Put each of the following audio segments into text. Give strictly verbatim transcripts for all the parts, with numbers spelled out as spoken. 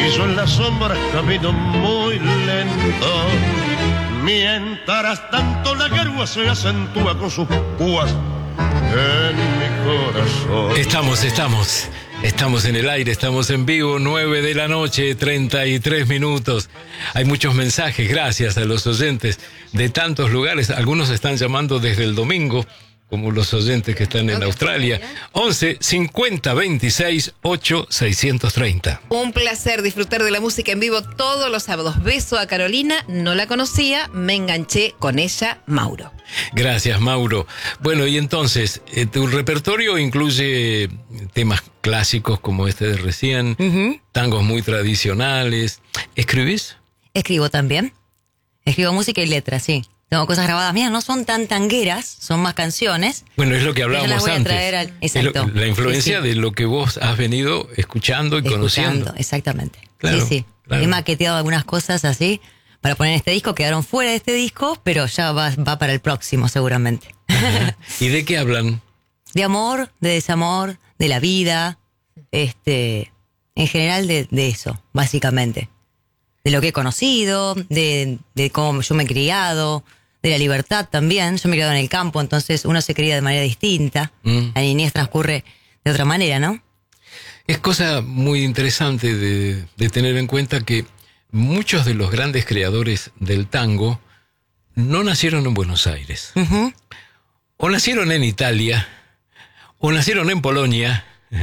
y yo en las sombras camino muy lento. Mientras tanto la guerra se acentúa con sus púas en mi corazón. Estamos, estamos, estamos en el aire, estamos en vivo, nueve de la noche, treinta y tres minutos. Hay muchos mensajes, gracias a los oyentes de tantos lugares. Algunos están llamando desde el domingo, como los oyentes que están en Australia. once cincuenta veintiséis ocho seiscientos treinta. Un placer disfrutar de la música en vivo todos los sábados. Beso a Carolina, no la conocía, me enganché con ella, Mauro. Gracias, Mauro. Bueno, y entonces, eh, tu repertorio incluye temas clásicos como este de recién, uh-huh. tangos muy tradicionales. ¿Escribís? Escribo también. Escribo música y letras, sí. Tengo cosas grabadas mías, no son tan tangueras, son más canciones. Bueno, es lo que hablábamos voy a antes. Traer al... Exacto. Lo, la influencia sí, sí. de lo que vos has venido escuchando y escuchando, conociendo. Exactamente. Claro, sí, sí. Claro. He maqueteado algunas cosas así para poner en este disco. Quedaron fuera de este disco, pero ya va, va para el próximo seguramente. ¿Y de qué hablan? De amor, de desamor, de la vida, este, en general de, de eso, básicamente. De lo que he conocido, de, de cómo yo me he criado, de la libertad también. Yo me he criado en el campo, entonces uno se cría de manera distinta. Mm. La niñez transcurre de otra manera, ¿no? Es cosa muy interesante de, de tener en cuenta que muchos de los grandes creadores del tango no nacieron en Buenos Aires. Uh-huh. O nacieron en Italia, o nacieron en Polonia,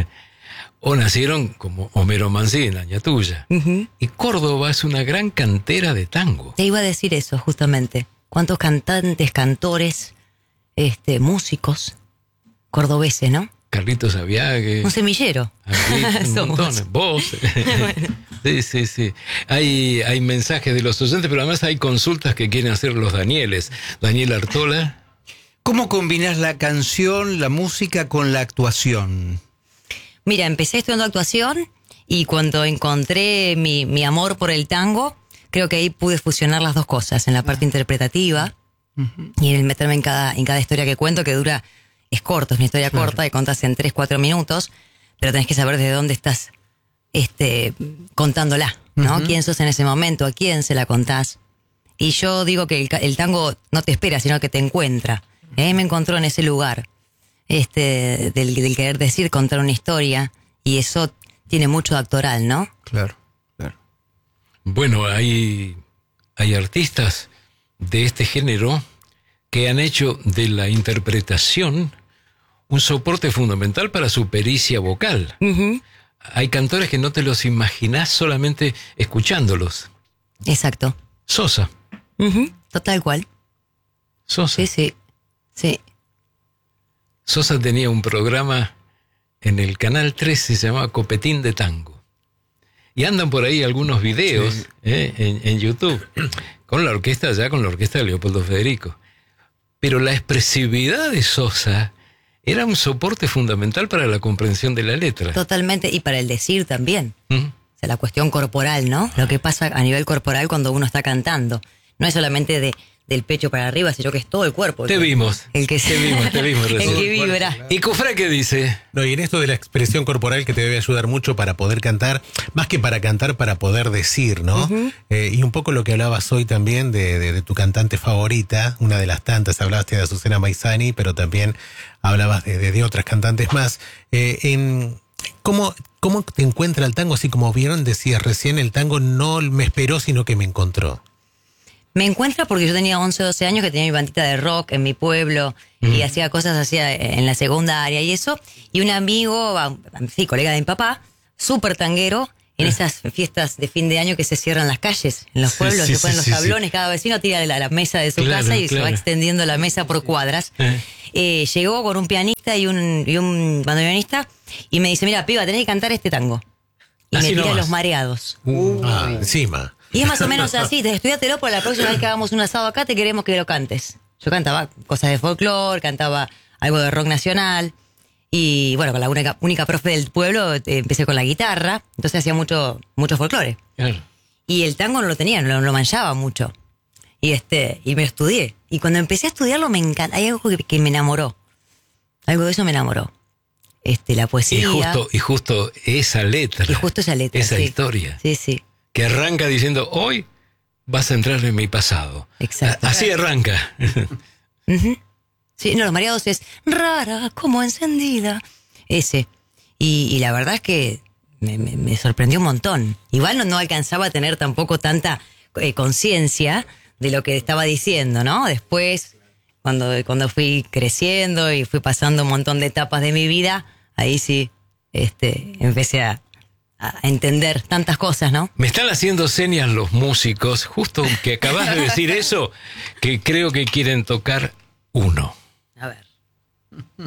o nacieron como Homero Manzi en Añatuya. Uh-huh. Y Córdoba es una gran cantera de tango. Te iba a decir eso, justamente. ¿Cuántos cantantes, cantores, este, músicos cordobeses, no? Carlitos Aviague. Un semillero. Aquí, un montón. Vos. Bueno. Sí, sí, sí. Hay, hay mensajes de los oyentes, pero además hay consultas que quieren hacer los Danieles. Daniel Artola. ¿Cómo combinás la canción, la música con la actuación? Mira, empecé estudiando actuación y cuando encontré mi, mi amor por el tango, creo que ahí pude fusionar las dos cosas, en la parte interpretativa uh-huh. y en el meterme en cada, en cada historia que cuento, que dura, es corto, es una historia claro. corta, que contás en tres, cuatro minutos, pero tenés que saber desde dónde estás este, contándola, ¿no? Uh-huh. ¿Quién sos en ese momento? ¿A quién se la contás? Y yo digo que el, el tango no te espera, sino que te encuentra. ¿eh? Me encontró en ese lugar este, del, del querer decir, contar una historia, y eso tiene mucho de actoral, ¿no? Claro. Bueno, hay, hay artistas de este género que han hecho de la interpretación un soporte fundamental para su pericia vocal. Uh-huh. Hay cantores que no te los imaginás solamente escuchándolos. Exacto. Sosa. Uh-huh. Total cual. Sosa. Sí, sí, sí. Sosa tenía un programa en el Canal trece, se llamaba Copetín de Tango. Y andan por ahí algunos videos sí. eh, en, en YouTube, con la orquesta, ya con la orquesta de Leopoldo Federico. Pero la expresividad de Sosa era un soporte fundamental para la comprensión de la letra. Totalmente, y para el decir también. Uh-huh. O sea, la cuestión corporal, ¿no? Lo que pasa a nivel corporal cuando uno está cantando. No es solamente de... del pecho para arriba, sino que es todo el cuerpo. Te que, vimos. El que te vimos, te vimos. El que vibra. ¿Y Cufré qué dice? No, y en esto de la expresión corporal que te debe ayudar mucho para poder cantar, más que para cantar, para poder decir, ¿no? Uh-huh. Eh, y un poco lo que hablabas hoy también de, de, de tu cantante favorita, una de las tantas, hablaste de Azucena Maizani, pero también hablabas de, de, de otras cantantes más. Eh, en, ¿cómo, ¿Cómo te encuentra el tango? Así como vieron, decías recién, el tango no me esperó, sino que me encontró. Me encuentra porque yo tenía once, doce años, que tenía mi bandita de rock en mi pueblo mm. y hacía cosas hacía en la secundaria y eso. Y un amigo, sí, colega de mi papá, súper tanguero, en esas fiestas de fin de año que se cierran las calles, en los sí, pueblos, sí, se ponen sí, los tablones, sí. cada vecino tira la, la mesa de su claro, casa y claro. se va extendiendo la mesa por cuadras. Eh. Eh, llegó con un pianista y un, y un bandoneonista y me dice, mira, piba, tenés que cantar este tango. Y así me tira Los Mareados. Uh, ah, encima. Y es más o menos así, estudiátelo, por la próxima vez que hagamos un asado acá te queremos que lo cantes. Yo cantaba cosas de folclore, cantaba algo de rock nacional. Y bueno, con la única, única profe del pueblo eh, empecé con la guitarra, entonces hacía mucho, mucho folclore. Claro. Y el tango no lo tenía, no lo, lo manchaba mucho. Y este y me lo estudié. Y cuando empecé a estudiarlo me encanta. Hay algo que, que me enamoró. Algo de eso me enamoró. este, la poesía. Y justo, y justo esa letra. Y justo esa letra, Esa sí. historia. Sí, sí. Que arranca diciendo, hoy vas a entrar en mi pasado. Exacto. Así arranca. Uh-huh. Sí, no, los mareados es rara, como encendida. Ese. Y, y la verdad es que me, me, me sorprendió un montón. Igual no, no alcanzaba a tener tampoco tanta eh, conciencia de lo que estaba diciendo, ¿no? Después, cuando, cuando fui creciendo y fui pasando un montón de etapas de mi vida, ahí sí este, empecé a, a entender tantas cosas, ¿no? Me están haciendo señas los músicos, justo que acabas de decir eso, que creo que quieren tocar uno. A ver.